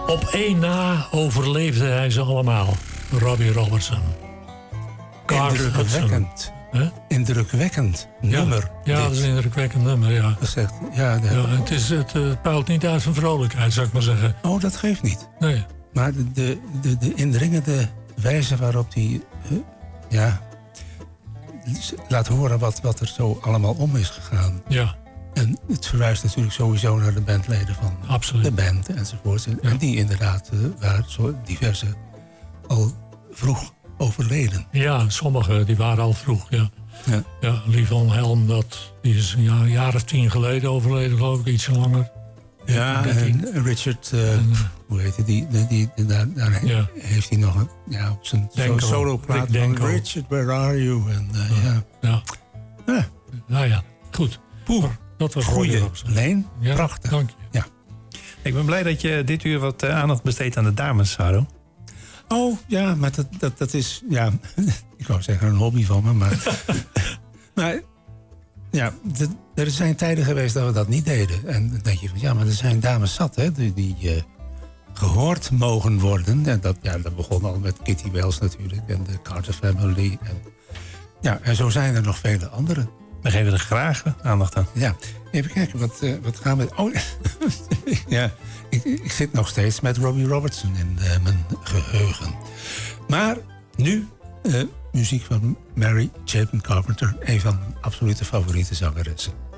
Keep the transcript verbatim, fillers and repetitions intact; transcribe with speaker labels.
Speaker 1: Op één na overleefde hij ze allemaal. Robbie Robertson.
Speaker 2: Indrukwekkend.
Speaker 1: Huh?
Speaker 2: Indrukwekkend nummer.
Speaker 1: Ja, ja dat is een indrukwekkend nummer, ja.
Speaker 2: Dat zegt, ja, de...
Speaker 1: ja het, is, het uh, puilt niet uit van vrolijkheid, zou ik maar zeggen.
Speaker 2: Oh, dat geeft niet.
Speaker 1: Nee.
Speaker 2: Maar de, de, de, de indringende wijze waarop hij... Uh, ja, laat horen wat, wat er zo allemaal om is gegaan.
Speaker 1: Ja.
Speaker 2: En het verwijst natuurlijk sowieso naar de bandleden van
Speaker 1: Absoluut.
Speaker 2: de band enzovoort. En
Speaker 1: Ja.
Speaker 2: die inderdaad uh, waren zo diverse al vroeg overleden.
Speaker 1: Ja, sommigen die waren al vroeg, ja.
Speaker 2: Ja,
Speaker 1: ja Lee Van Helm, dat, die is een jaar, een jaar of tien geleden overleden, geloof ik, iets langer.
Speaker 2: ja en Richard, uh, en, uh, hoe heet het, die, die, die, die, daar, daar ja. heeft hij nog een, ja, op zijn
Speaker 1: Denko,
Speaker 2: solo plaat van Richard, where are you? En, uh, ja.
Speaker 1: Ja.
Speaker 2: Ja.
Speaker 1: ja. Nou ja, goed.
Speaker 2: Poeh,
Speaker 1: dat was
Speaker 2: goeie Leen,
Speaker 1: ja,
Speaker 2: prachtig.
Speaker 1: Dank je.
Speaker 2: Ja.
Speaker 3: Ik ben blij dat je dit uur wat uh, aandacht besteedt aan de dames, Saro.
Speaker 2: Oh, ja, maar dat, dat, dat is, ja, ik wou zeggen een hobby van me, maar... maar ja, de, er zijn tijden geweest dat we dat niet deden. En dan denk je van, ja, maar er zijn dames zat, hè, die, die uh, gehoord mogen worden. En dat, ja, dat begon al met Kitty Wells natuurlijk en de Carter Family. En, ja, en zo zijn er nog vele anderen.
Speaker 3: We geven er graag aandacht aan.
Speaker 2: Ja, even kijken, wat, uh, wat gaan we... Oh, ja, ik, ik zit nog steeds met Robbie Robertson in uh, mijn geheugen. Maar nu uh, muziek van Mary Chapin Carpenter, een van mijn absolute favoriete zangeressen.